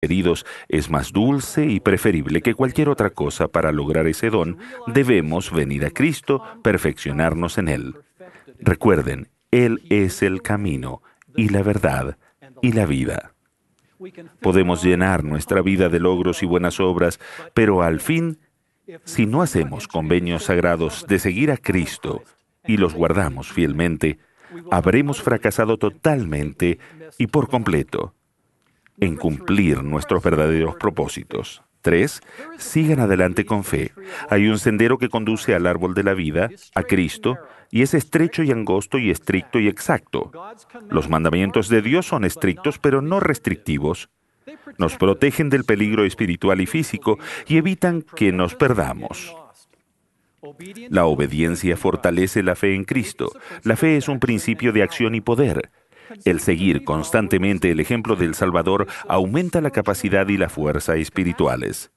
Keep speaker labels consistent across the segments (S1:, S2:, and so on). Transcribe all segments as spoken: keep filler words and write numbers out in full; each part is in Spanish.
S1: queridos, es más dulce y preferible que cualquier otra cosa para lograr ese don. Debemos venir a Cristo, perfeccionarnos en Él. Recuerden, Él es el camino y la verdad y la vida. Podemos llenar nuestra vida de logros y buenas obras, pero al fin, si no hacemos convenios sagrados de seguir a Cristo y los guardamos fielmente, habremos fracasado totalmente y por completo en cumplir nuestros verdaderos propósitos. Tres, sigan adelante con fe. Hay un sendero que conduce al árbol de la vida, a Cristo, y es estrecho y angosto y estricto y exacto. Los mandamientos de Dios son estrictos, pero no restrictivos. Nos protegen del peligro espiritual y físico y evitan que nos perdamos. La obediencia fortalece la fe en Cristo. La fe es un principio de acción y poder. El seguir constantemente el ejemplo del Salvador aumenta la capacidad y la fuerza espirituales.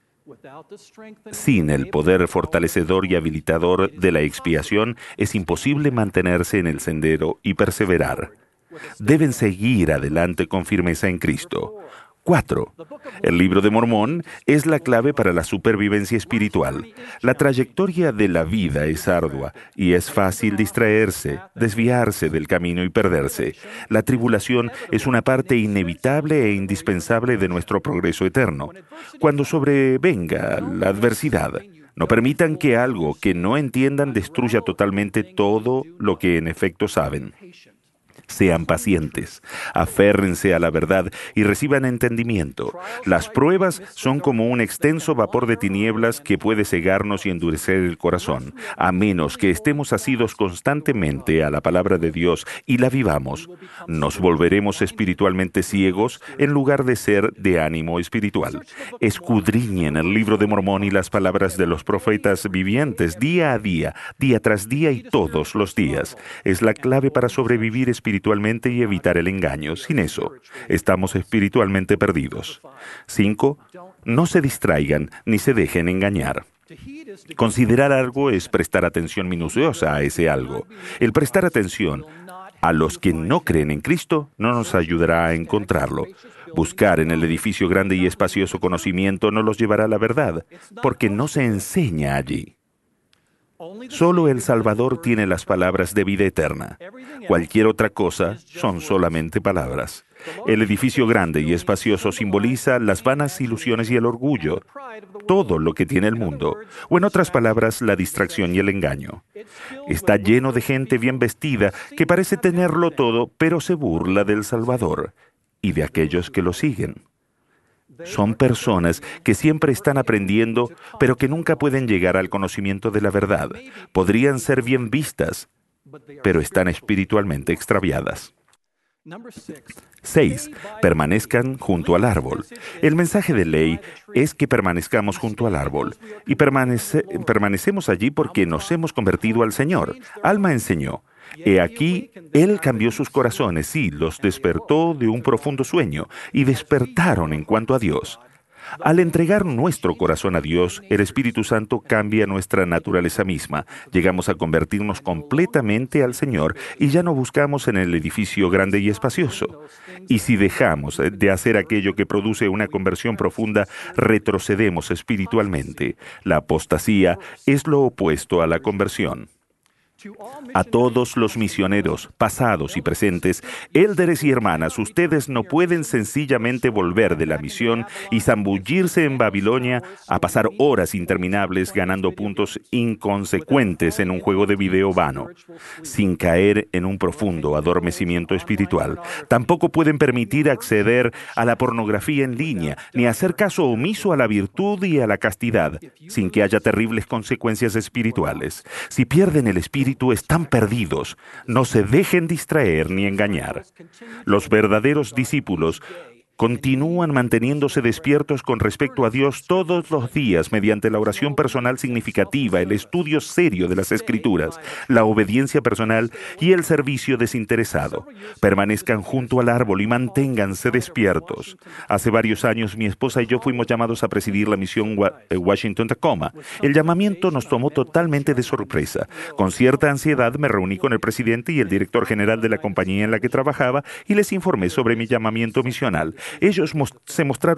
S1: Sin el poder fortalecedor y habilitador de la expiación, es imposible mantenerse en el sendero y perseverar. Deben seguir adelante con firmeza en Cristo. Cuatro. El libro de Mormón es la clave para la supervivencia espiritual. La trayectoria de la vida es ardua y es fácil distraerse, desviarse del camino y perderse. La tribulación es una parte inevitable e indispensable de nuestro progreso eterno. Cuando sobrevenga la adversidad, no permitan que algo que no entiendan destruya totalmente todo lo que en efecto saben. Sean pacientes, aférrense a la verdad y reciban entendimiento. Las pruebas son como un extenso vapor de tinieblas que puede cegarnos y endurecer el corazón. A menos que estemos asidos constantemente a la palabra de Dios y la vivamos, nos volveremos espiritualmente ciegos en lugar de ser de ánimo espiritual. Escudriñen el libro de Mormón y las palabras de los profetas vivientes día a día, día tras día y todos los días. Es la clave para sobrevivir espiritualmente espiritualmente y evitar el engaño. Sin eso, estamos espiritualmente perdidos. Cinco, no se distraigan ni se dejen engañar. Considerar algo es prestar atención minuciosa a ese algo. El prestar atención a los que no creen en Cristo no nos ayudará a encontrarlo. Buscar en el edificio grande y espacioso conocimiento no los llevará a la verdad, porque no se enseña allí. Solo el Salvador tiene las palabras de vida eterna. Cualquier otra cosa son solamente palabras. El edificio grande y espacioso simboliza las vanas ilusiones y el orgullo, todo lo que tiene el mundo, o en otras palabras, la distracción y el engaño. Está lleno de gente bien vestida que parece tenerlo todo, pero se burla del Salvador y de aquellos que lo siguen. Son personas que siempre están aprendiendo, pero que nunca pueden llegar al conocimiento de la verdad. Podrían ser bien vistas, pero están espiritualmente extraviadas. Seis. Permanezcan junto al árbol. El mensaje de ley es que permanezcamos junto al árbol. Y permanece, permanecemos allí porque nos hemos convertido al Señor. Alma enseñó. He aquí, Él cambió sus corazones y los despertó de un profundo sueño, y despertaron en cuanto a Dios. Al entregar nuestro corazón a Dios, el Espíritu Santo cambia nuestra naturaleza misma. Llegamos a convertirnos completamente al Señor y ya no buscamos en el edificio grande y espacioso. Y si dejamos de hacer aquello que produce una conversión profunda, retrocedemos espiritualmente. La apostasía es lo opuesto a la conversión. A todos los misioneros, pasados y presentes, élderes y hermanas, ustedes no pueden sencillamente volver de la misión y zambullirse en Babilonia a pasar horas interminables ganando puntos inconsecuentes en un juego de video vano, sin caer en un profundo adormecimiento espiritual. Tampoco pueden permitir acceder a la pornografía en línea, ni hacer caso omiso a la virtud y a la castidad, sin que haya terribles consecuencias espirituales. Si pierden el espíritu, están perdidos. No se dejen distraer ni engañar. Los verdaderos discípulos continúan manteniéndose despiertos con respecto a Dios todos los días mediante la oración personal significativa, el estudio serio de las Escrituras, la obediencia personal y el servicio desinteresado. Permanezcan junto al árbol y manténganse despiertos. Hace varios años mi esposa y yo fuimos llamados a presidir la misión Washington-Tacoma. El llamamiento nos tomó totalmente de sorpresa. Con cierta ansiedad me reuní con el presidente y el director general de la compañía en la que trabajaba y les informé sobre mi llamamiento misional. Ellos mos- se mostraron